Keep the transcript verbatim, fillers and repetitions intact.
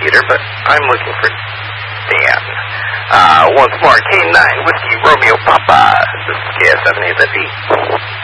computer, but I'm looking for Dan. Uh, once more, K nine, Whiskey Romeo Papa. This is K S seven A Z.